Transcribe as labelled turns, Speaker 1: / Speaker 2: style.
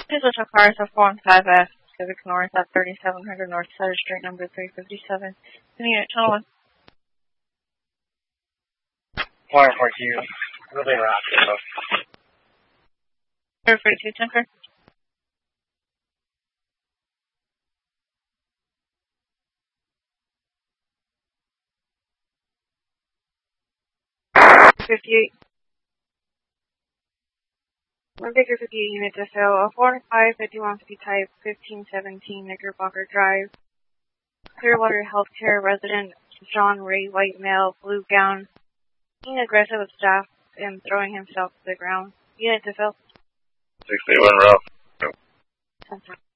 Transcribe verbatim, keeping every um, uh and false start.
Speaker 1: This is a car of four one five F, Civic North at thirty-seven hundred North Sutter Street, number three fifty-seven. Unit channel one.
Speaker 2: Fire for you. Really rapid.
Speaker 1: Zero forty-two Tinker. fifty-eight. One Baker fifty-eight unit to fill. A four one five fifty-one fifty type fifteen seventeen Knickerbocker Drive. Clearwater Healthcare resident John Ray, white male, blue gown. Being aggressive with staff and throwing himself to the ground. Unit to fill.
Speaker 3: sixty-one Ralph.
Speaker 1: Center.